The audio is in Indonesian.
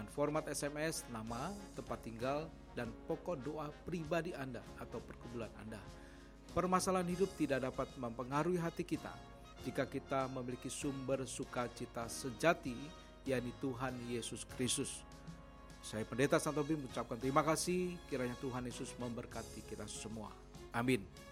dengan format SMS, nama, tempat tinggal, dan pokok doa pribadi Anda atau pergumulan Anda. Permasalahan hidup tidak dapat mempengaruhi hati kita jika kita memiliki sumber sukacita sejati, yakni Tuhan Yesus Kristus. Saya Pendeta Santo Bim mengucapkan terima kasih, kiranya Tuhan Yesus memberkati kita semua. Amin.